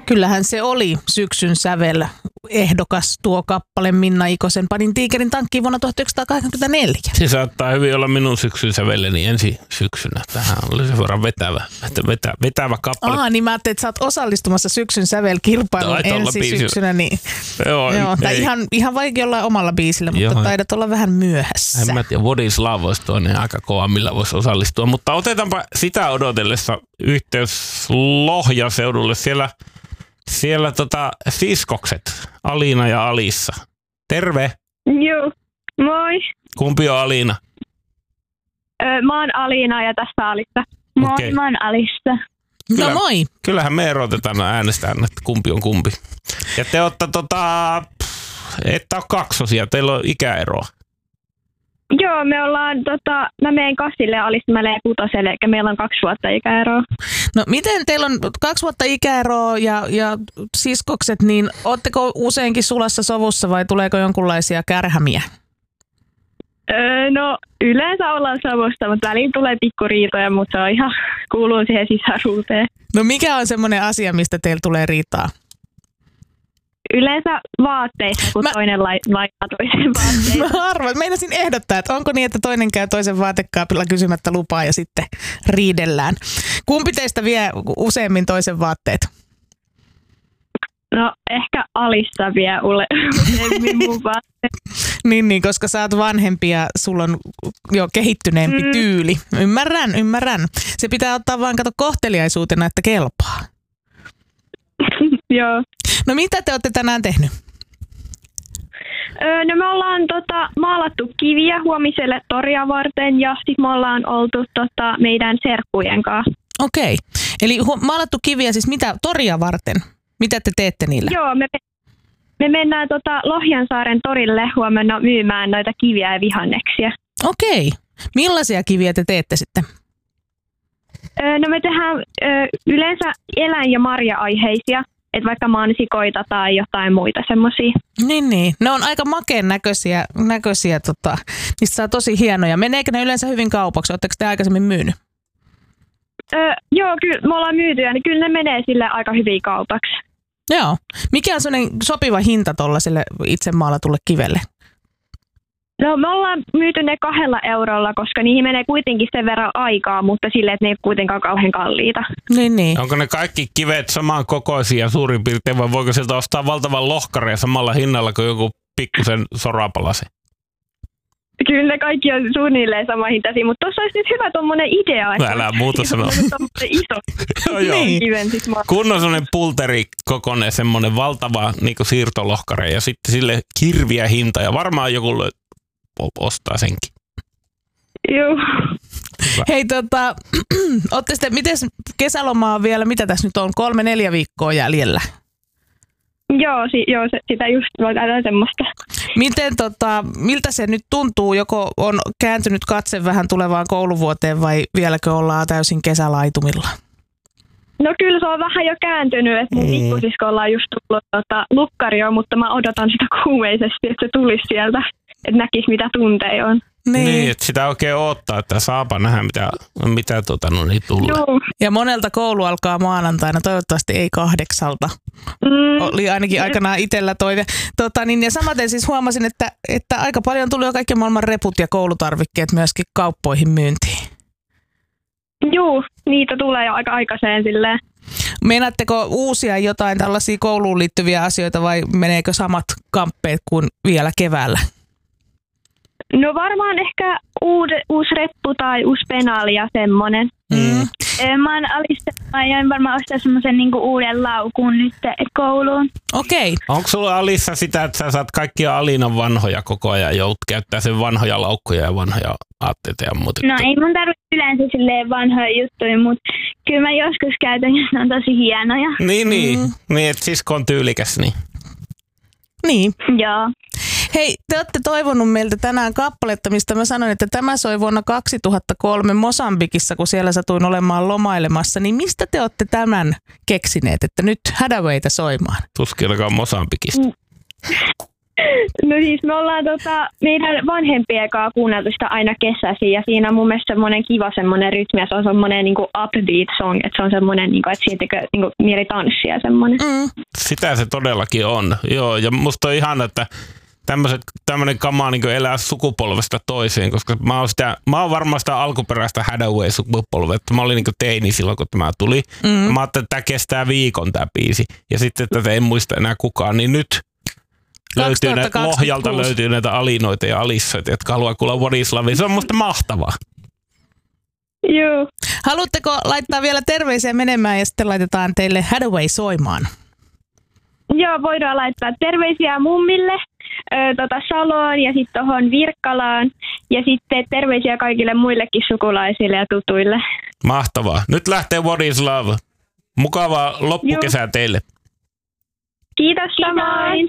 Kyllähän se oli syksyn sävel ehdokas tuo kappale Minna Ikosen Panin tiikerin tankkiin vuonna 1984. Se saattaa hyvin olla minun syksyn sävelleni ensi syksynä. Tähän oli sen verran vetävä kappale. Niin mä ajattelin, että sä oot osallistumassa syksyn sävelkilpailuun ensi syksynä. Niin. Joo, tai ihan vaikea olla omalla biisillä, mutta taidat olla vähän myöhässä. En mä tiedä, What is Love olisi toinen aika kova, millä voisi osallistua. Mutta otetaanpa sitä odotellessa yhteys Lohjaseudulle. Siellä siskokset, Aliina ja Alissa. Terve. Joo, moi. Kumpi on Aliina? Mä oon Aliina ja tässä Alissa. Moi, okay. Mä oon Alissa. No moi. Kyllähän me erotetaan äänestään, että kumpi on kumpi. Ja te ootte ette ole kaksosia, teillä on ikäeroa. Joo, me ollaan, mä menen kasille ja Alissa mä leen kutoselle, eli meillä on 2 vuotta ikäeroa. No miten teillä on 2 vuotta ikäeroa ja siskokset, niin ootteko useinkin sulassa sovussa vai tuleeko jonkunlaisia kärhämiä? No yleensä ollaan sovussa, mutta väliin tulee pikkuriitoja, mutta se on ihan kuuluu siihen sisaruuteen. No mikä on semmoinen asia, mistä teillä tulee riitaa? Yleensä vaatteissa, kun toinen laittaa toisen vaatteita. Mä arvan, meinasin ehdottaa, että onko niin, että toinen käy toisen vaatekaapilla kysymättä lupaa ja sitten riidellään. Kumpi teistä vie useammin toisen vaatteet? No ehkä Alissa vie useammin mun vaatteet. Niin, koska sä oot vanhempi ja sulla on jo kehittyneempi tyyli. Ymmärrän. Se pitää ottaa vaan kohteliaisuutena, että kelpaa. Joo. No mitä te olette tänään tehnyt? No me ollaan maalattu kiviä huomiselle toria varten ja sitten me ollaan oltu meidän serkkujen kanssa. Okei. Eli maalattu kiviä siis mitä toria varten? Mitä te teette niillä? Joo, me mennään Lohjansaaren torille huomenna myymään noita kiviä ja vihanneksia. Okei. Millaisia kiviä te teette sitten? No me tehdään yleensä eläin- ja marja-aiheisia, että vaikka mansikoita tai jotain muita semmoisia. Niin. Ne on aika makeen näköisiä niistä saa tosi hienoja. Meneekö ne yleensä hyvin kaupaksi? Oletteko te aikaisemmin myynyt? Joo, kyllä me ollaan myytyjä, niin kyllä ne menee sille aika hyvin kaupaksi. Joo. Mikä on sellainen sopiva hinta tuollaiselle itse maalatulle kivelle? No me ollaan myyty ne 2 eurolla, koska niihin menee kuitenkin sen verran aikaa, mutta silleen, että ne ei ole kuitenkaan kauhean kalliita. Niin. Onko ne kaikki kivet samankokoisia suurin piirtein vai voiko sieltä ostaa valtavan lohkaria samalla hinnalla kuin joku pikkusen sorapalase? Kyllä ne kaikki on suunnilleen sama hintaisia, mutta tuossa olisi nyt hyvä tommonen idea. Että älä muuta sanoa. Iso niin. kiven sit kun on semmoinen pulterikokoinen semmoinen valtava niin siirtolohkare ja sitten sille kirviä hinta ja varmaan joku ostaa senkin. Joo. Hei ootte sitten, miten kesälomaa on vielä, mitä tässä nyt on, 3-4 viikkoa jäljellä? Joo, sitä just jotain semmoista. Miten miltä se nyt tuntuu, joko on kääntynyt katse vähän tulevaan kouluvuoteen vai vieläkö ollaan täysin kesälaitumilla? No kyllä se on vähän jo kääntynyt, että mun pikkusiskolla on just tullut lukkario, mutta mä odotan sitä kuumeisesti, että se tulisi sieltä, että näkisi mitä tunteja on. Niin, että sitä oikein odottaa, että saapa nähdä mitä tulee. Joo. Ja monelta koulu alkaa maanantaina, toivottavasti ei 8. Oli ainakin aikanaan itsellä toive. Ja samaten siis huomasin, että aika paljon tuli jo kaikki maailman reput ja koulutarvikkeet myöskin kauppoihin myyntiin. Joo, niitä tulee jo aika aikaiseen silleen. Meinaatteko uusia jotain tällaisia kouluun liittyviä asioita vai meneekö samat kamppeet kuin vielä keväällä? No varmaan ehkä uusi reppu tai uusi penaali ja semmonen. Mä oon Alissa, varmaan ostaa semmoisen niinku uuden laukun nyt kouluun. Okei. Onko sulla Alissa sitä, että sä saat kaikkia Aliinan vanhoja koko ajan joudut käyttää sen vanhoja laukkuja ja vanhoja aatteita ja muuta? No ei mun tarvitse yleensä silleen vanhoja juttuja, mutta kyllä mä joskus käytän, jos ne on tosi hienoja. Niin, että sisko on tyylikäs, niin. Niin. Joo. Hei, te olette toivonut meiltä tänään kappaletta, mistä mä sanoin, että tämä soi vuonna 2003 Mosambikissa, kun siellä satuin olemaan lomailemassa. Niin mistä te olette tämän keksineet, että nyt Hadawayta soimaan? Tuskin alkaa Mosambikista. No siis me ollaan meidän vanhempien kanssa kuunneltu sitä aina kesäisin ja siinä on mun mielestä semmoinen kiva semmoinen rytmi ja se on semmoinen niinku upbeat song, että se on semmoinen, niinku, että siitä tekee niinku, mieli tanssia semmoinen. Sitä se todellakin on, joo, ja musta on ihana, että tämmöinen kama niin elää sukupolvesta toiseen, koska mä oon varmaan sitä alkuperäistä Hathaway-sukupolvea, että mä olin niin teini silloin, kun tämä tuli. Mä ajattelin, että tämä kestää viikon tämä biisi, ja sitten tätä ei muista enää kukaan, niin nyt Lohjalta löytyy näitä Alinoita ja Alissoita, jotka haluaa kuulla What is Love. Se on musta mahtavaa. Joo. Haluatteko laittaa vielä terveisiä menemään ja sitten laitetaan teille Hathaway soimaan? Joo, voidaan laittaa terveisiä mummille, Saloon ja sitten tuohon Virkkalaan ja sitten terveisiä kaikille muillekin sukulaisille ja tutuille. Mahtavaa. Nyt lähtee What is Love. Mukavaa loppukesää teille. Kiitos samoin.